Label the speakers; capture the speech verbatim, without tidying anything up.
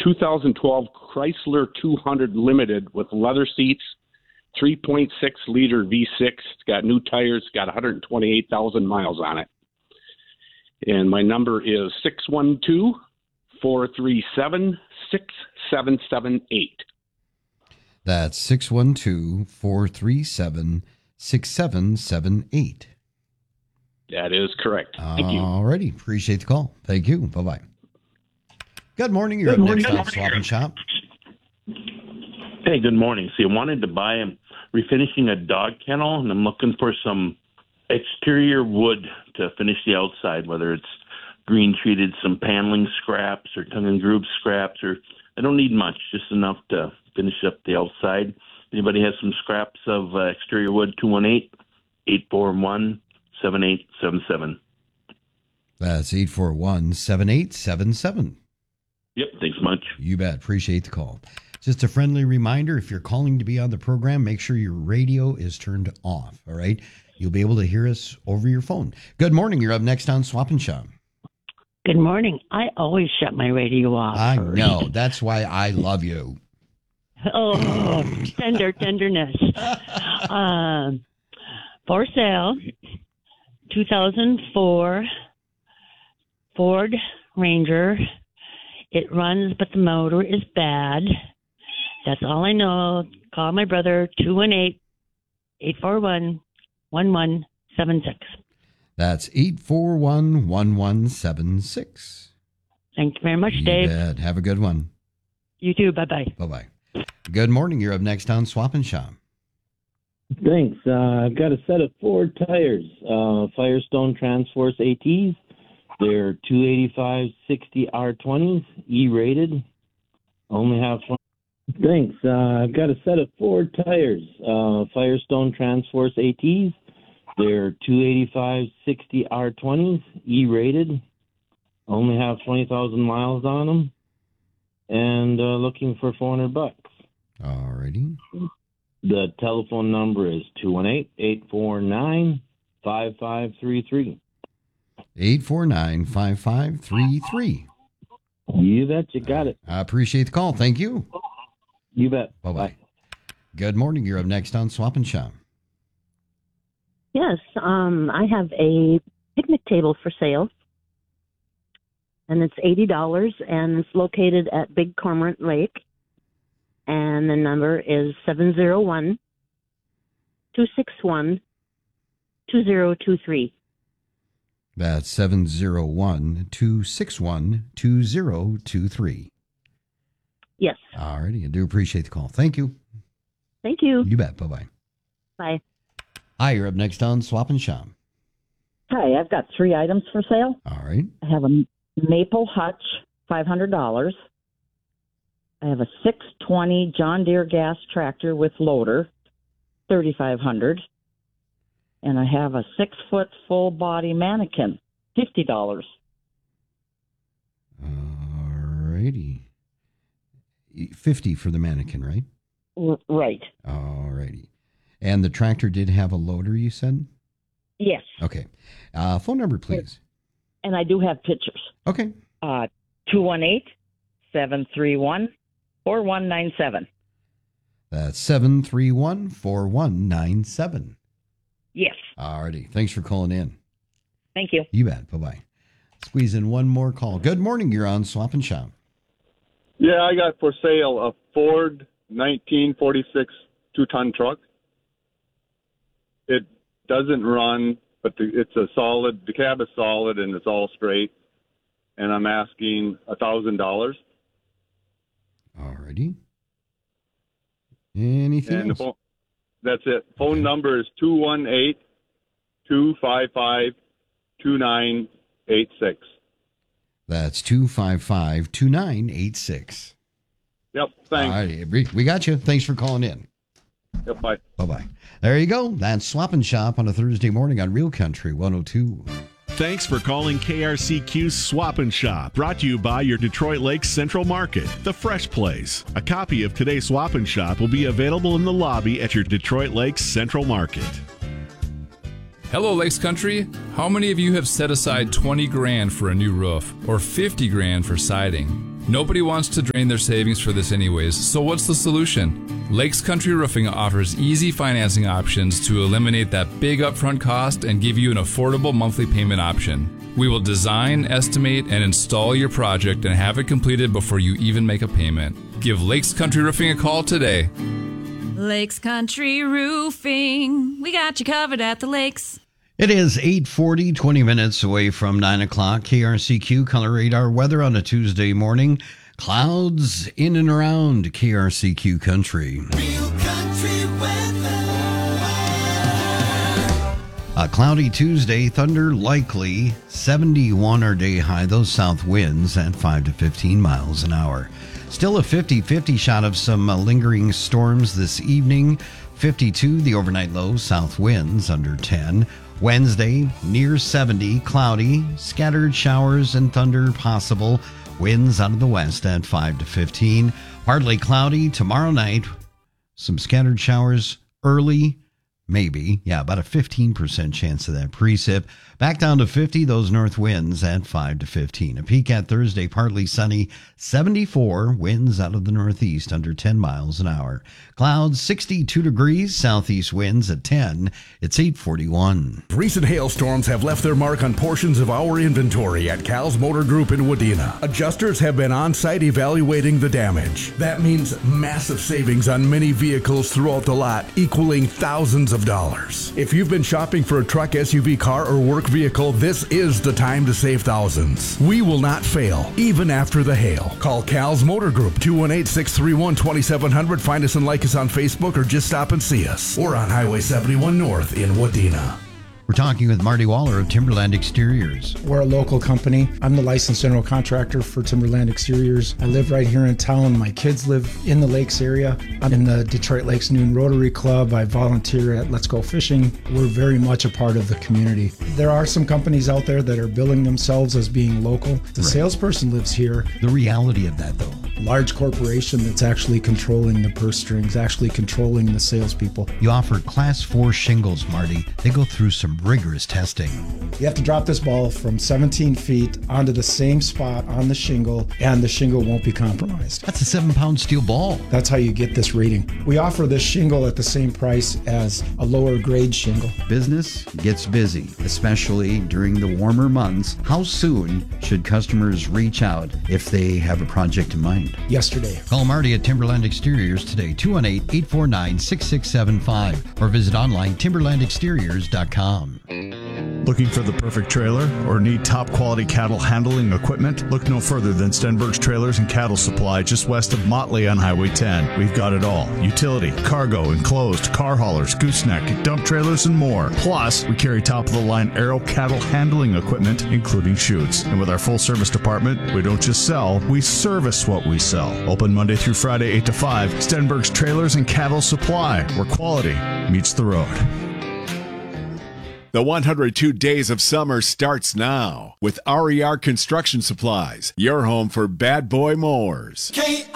Speaker 1: two thousand twelve Chrysler two hundred Limited with leather seats, three point six liter V six. It's got new tires, got one hundred twenty-eight thousand miles on it. And my number is six one two, four three seven, six seven seven eight.
Speaker 2: That's six one two, four three seven, six seven seven eight.
Speaker 1: That is correct. Thank you.
Speaker 2: All righty. Appreciate the call. Thank you. Bye-bye. Good morning. You're
Speaker 3: Good
Speaker 2: up
Speaker 3: morning.
Speaker 2: next on Swap and Shop.
Speaker 3: Hey, good morning. See, I wanted to buy, I'm refinishing a dog kennel, and I'm looking for some exterior wood to finish the outside, whether it's green treated, some paneling scraps or tongue and groove scraps, or I don't need much, just enough to finish up the outside. Anybody has some scraps of uh, exterior wood? two one eight, eight four one, seven eight seven seven.
Speaker 2: That's eight four one, seven eight seven seven.
Speaker 3: Yep, thanks much.
Speaker 2: You bet. Appreciate the call. Just a friendly reminder, if you're calling to be on the program, make sure your radio is turned off, all right? You'll be able to hear us over your phone. Good morning. You're up next on Swap and Shop.
Speaker 4: Good morning. I always shut my radio off.
Speaker 2: I
Speaker 4: first.
Speaker 2: know. That's why I love you.
Speaker 4: Oh, tender tenderness. Um, for sale, two thousand four Ford Ranger. It runs, but the motor is bad. That's all I know. Call my brother, two one eight, eight four one, one one seven six.
Speaker 2: That's eight four one, one one seven six.
Speaker 4: Thank you very much,
Speaker 2: You
Speaker 4: Dave.
Speaker 2: bet. Have a good one.
Speaker 4: You too. Bye-bye.
Speaker 2: Bye-bye. Good morning. You're up next on Swap and Shop.
Speaker 5: Thanks. Uh, I've got a set of Ford tires, uh, Firestone Transforce ATs. They're two eighty-five sixty R twenties, E-rated. Only have one. Thanks. Uh, I've got a set of Ford tires, uh, Firestone Transforce ATs. They're two eighty-five sixty R twenties, E-rated. Only have twenty thousand miles on them. And uh, looking for four hundred bucks.
Speaker 2: All righty.
Speaker 5: The telephone number is two one eight, eight four nine, five five three three.
Speaker 2: eight four nine, five five three three.
Speaker 5: You bet. You got it.
Speaker 2: I appreciate the call. Thank you.
Speaker 5: You bet.
Speaker 2: Bye-bye.
Speaker 5: Bye.
Speaker 2: Good morning. You're up next on Swap and Shop.
Speaker 6: Yes, um, I have a picnic table for sale, and it's eighty dollars, and it's located at Big Cormorant Lake, and the number is seven zero one, two six one, two zero two three.
Speaker 2: That's seven zero one, two six one, two zero two three.
Speaker 6: Yes.
Speaker 2: All righty. I do appreciate the call. Thank you.
Speaker 6: Thank you.
Speaker 2: You bet. Bye-bye.
Speaker 6: Bye.
Speaker 2: Hi, you're up next on Swap and Shop.
Speaker 7: Hi, I've got three items for sale.
Speaker 2: All right.
Speaker 7: I have a Maple Hutch, five hundred dollars. I have a six twenty John Deere gas tractor with loader, thirty-five hundred dollars. And I have a six-foot full-body mannequin, fifty dollars.
Speaker 2: All righty. fifty for the mannequin, right?
Speaker 7: R- right.
Speaker 2: All righty. And the tractor did have a loader, you said?
Speaker 7: Yes.
Speaker 2: Okay. Uh, phone number, please.
Speaker 7: And I do have pictures.
Speaker 2: Okay.
Speaker 7: Uh, two one eight, seven three one, four one nine seven.
Speaker 2: That's seven three one, four one nine seven.
Speaker 7: Yes.
Speaker 2: All righty. Thanks for calling in.
Speaker 7: Thank you.
Speaker 2: You bet. Bye-bye. Squeeze in one more call. Good morning. You're on Swap and Shop.
Speaker 8: Yeah, I got for sale a Ford nineteen forty-six two-ton truck. It doesn't run, but the, it's a solid, the cab is solid and it's all straight. And I'm asking one thousand dollars.
Speaker 2: All righty. Anything
Speaker 8: And the
Speaker 2: else?
Speaker 8: phone, that's it. Phone okay. number is two one eight, two five five, two nine eight six.
Speaker 2: That's two five five, two nine eight six.
Speaker 8: Yep, thanks.
Speaker 2: All right, we got you. Thanks for calling in.
Speaker 8: Yep, bye.
Speaker 2: Bye-bye. There you go. That's Swap and Shop on a Thursday morning on Real Country one oh two.
Speaker 9: Thanks for calling K R C Q's Swap and Shop, brought to you by your Detroit Lakes Central Market, the fresh place. A copy of today's Swap and Shop will be available in the lobby at your Detroit Lakes Central Market.
Speaker 10: Hello, Lakes Country. How many of you have set aside twenty grand for a new roof or fifty grand for siding? Nobody wants to drain their savings for this anyways, so what's the solution? Lakes Country Roofing offers easy financing options to eliminate that big upfront cost and give you an affordable monthly payment option. We will design, estimate, and install your project and have it completed before you even make a payment. Give Lakes Country Roofing a call today.
Speaker 11: Lakes Country Roofing. We got you covered at the lakes.
Speaker 2: It is eight forty, twenty minutes away from nine o'clock. K R C Q Color Radar weather on a Tuesday morning. Clouds in and around K R C Q country.
Speaker 12: Real country weather.
Speaker 2: A cloudy Tuesday, thunder likely, seventy-one our day high, those south winds at five to fifteen miles an hour. Still a fifty-fifty shot of some uh, lingering storms this evening. fifty-two the overnight low, south winds under ten. Wednesday, near seventy, cloudy, scattered showers and thunder possible. Winds out of the west at five to fifteen. Partly cloudy tomorrow night. Some scattered showers early, maybe. Yeah, about a fifteen percent chance of that precip. Back down to fifty, those north winds at five to fifteen. A peak at Thursday, partly sunny, seventy-four. Winds out of the northeast under ten miles an hour. Clouds, sixty-two degrees, southeast winds at ten. It's eight forty-one.
Speaker 13: Recent hailstorms have left their mark on portions of our inventory at Cal's Motor Group in Wadena. Adjusters have been on site evaluating the damage. That means massive savings on many vehicles throughout the lot, equaling thousands of dollars. If you've been shopping for a truck, S U V, car, or work vehicle, this is the time to save thousands. We will not fail, even after the hail. Call Cal's Motor Group, two one eight, six three one, two seven zero zero. Find us and like us on Facebook, or just stop and see us. Or on Highway seventy-one North in Wadena.
Speaker 2: We're talking with Marty Waller of Timberland Exteriors.
Speaker 14: We're a local company. I'm the licensed general contractor for Timberland Exteriors. I live right here in town. My kids live in the lakes area. I'm in the Detroit Lakes Noon Rotary Club. I volunteer at Let's Go Fishing. We're very much a part of the community. There are some companies out there that are billing themselves as being local. The right. salesperson lives here.
Speaker 2: The reality of that, though.
Speaker 14: Large corporation that's actually controlling the purse strings, actually controlling the salespeople.
Speaker 2: You offer class four shingles, Marty. They go through some rigorous testing.
Speaker 14: You have to drop this ball from seventeen feet onto the same spot on the shingle, and the shingle won't be compromised.
Speaker 2: That's a seven pound steel ball.
Speaker 14: That's how you get this rating. We offer this shingle at the same price as a lower grade shingle.
Speaker 15: Business gets busy, especially during the warmer months. How soon should customers reach out if they have a project in mind?
Speaker 14: Yesterday.
Speaker 2: Call Marty at Timberland Exteriors today, two one eight, eight four nine, six six seven five, or visit online timberland exteriors dot com.
Speaker 16: Looking for the perfect trailer or need top quality cattle handling equipment? Look no further than Stenberg's Trailers and Cattle Supply just west of Motley on Highway ten. We've got it all. Utility, cargo, enclosed, car haulers, gooseneck, dump trailers, and more. Plus, we carry top of the line Arrow cattle handling equipment, including chutes. And with our full service department, we don't just sell, we service what we sell. Open Monday through Friday, eight to five. Stenberg's Trailers and Cattle Supply, where quality meets the road.
Speaker 17: The one hundred two Days of Summer starts now with R E R Construction Supplies, your home for bad boy mowers.